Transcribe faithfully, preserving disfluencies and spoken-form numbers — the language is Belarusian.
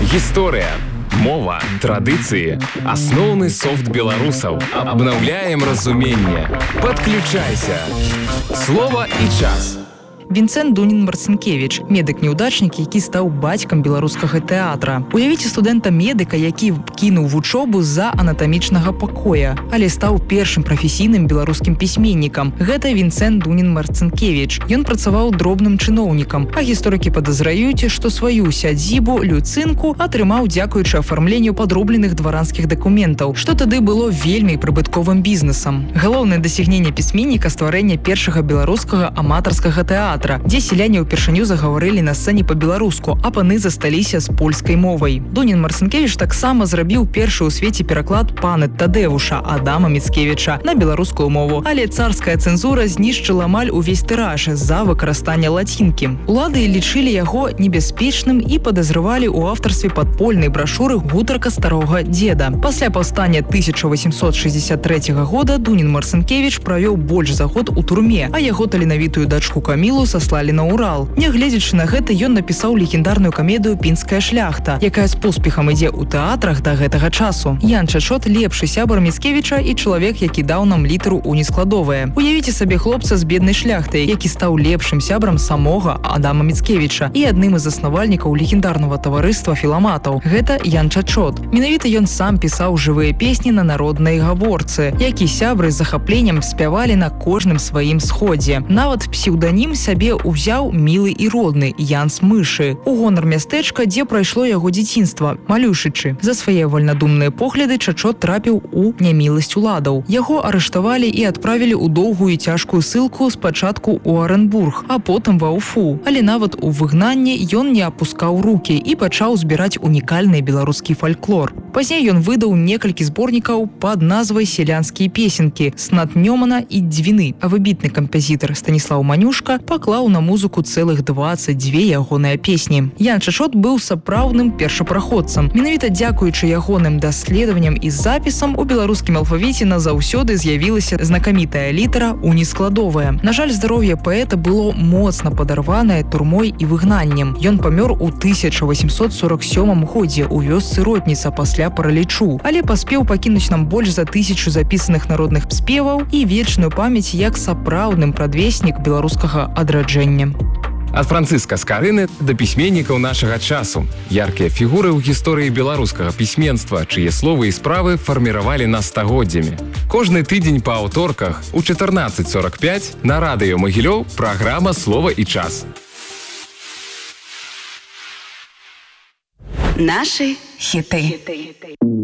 Гісторыя, мова, традыцыі, асноўны софт беларусаў. Абнаўляем разуменне. Падключайся. Слова і час. Вінцэнт Дунін-Марцінкевіч, медык-неўдачнік, які стаў бацькам беларускага тэатра. Уявіце студэнта-медыка, які кінуў вучобу з-за анатамічнага пакоя, але стаў першым прафесійным беларускім пісьменнікам. Гэта Вінцэнт Дунін-Марцінкевіч. Ён працаваў дробным чыноўнікам, а гісторыкі падазраюць, што сваю сядзібу, люцынку, атрымаў дзякуючы афармленню падробленых дваранскіх дакументаў, што тады было вельмі прыбытковым бізнесам. Галоўнае дасягненне пісьменніка – стварэнне першага беларускага аматарскага тэатра, дзе селяне ўпершыню загаварылі на сцэне па-беларуску, а паны засталіся з польскай мовай. Дунін-Марцінкевіч таксама зрабіў першы ў свеце пераклад паны Тадэвуша Адама Міцкевіча на беларускую мову, але царская цэнзура знішчыла амаль увесь тыраж з-за выкарыстання лацінкі. Улады лічылі яго небяспечным і падазрывалі ў аўтарстве падпольнай брашуры «Гутарка старога дзеда». Пасля паўстання тысяча васемсот шэсцьдзесят трэцяга года Дунін-Марцінкевіч правёў больш за год у турме, а яго таленавітую дачку Камілу саслалі на Урал. Нягледзячы на гэта, ён напісаў легендарную камедыю «Пінская шляхта», якая з поспехам ідзе ў тэатрах да гэтага часу. Ян Чачот – лепшы сябар Міцкевіча і чалавек, які даў нам літару ў нескладовае. Уявіце сабе хлопца з беднай шляхтай, які стаў лепшым сябрам самога Адама Міцкевіча і адным з заснавальнікаў легендарнага таварыства філаматаў. Гэта Ян Чачот. Менавіта ён сам пісаў жывыя песні на народнай гаворцы, які сябры з захапленнем спявалі на кожным сваім сходзе. Нават псеўданім сабе ўзяў мілы і родны Янс Мышы у гонар мястэчка, дзе прайшло яго дзяцінства, Малюшычы. За свае вальнадумныя погляды Чачот трапіў у няміласць уладаў. Яго арыштавалі і адправілі ў доўгую цяжкую ссылку спачатку ў Арэнбург, а потым ва Уфу. Але нават у выгнанні ён не апускаў рукі і пачаў збіраць унікальны беларускі фальклор. Пазней ён выдаў некалькі зборнікаў пад назвай «Селянскія песенкі» Снат Нёмана і Дзвіны, а выбітны кампазітар Станіслаў Манюшка паклаў на музыку цэлых дваццаць дзве ягоныя песні. Ян Чачот быў сапраўдным першапраходцам. Менавіта дзякуючы ягоным даследаванням і запісам у беларускім алфавіце назаўсёды з'явілася знакамітая літара «У» нескладовая. На жаль, здароўе паэта было моцна падарванае турмой і выгнаннем. Ён памёр у тысяча васемсот сорок сёмым годзе ў вёсцы Ротніца пасля паралічу, але паспеў пакінуць нам больш за тысячу запісаных народных спеваў і вечную памяць як сапраўдным прадвеснік беларускага адраджэння. Ад Францыска Скарыны да пісьменнікаў нашага часу. Яркія фігуры ў гісторыі беларускага пісьменства, чые словы і справы фарміравалі нас стагоддзямі. Кожны тыдзень па аўторках у чатырнаццаць сорок пяць на радыё Магілёў праграма «Слова і час». Наши хиты.